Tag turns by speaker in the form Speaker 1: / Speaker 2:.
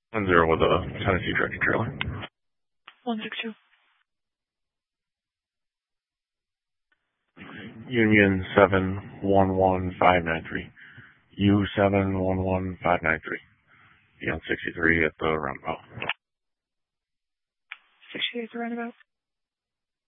Speaker 1: 10 with a Tennessee tractor trailer.
Speaker 2: 162.
Speaker 1: Union 711593. U711593. Be on 63 at the roundabout.
Speaker 2: 68 at the roundabout.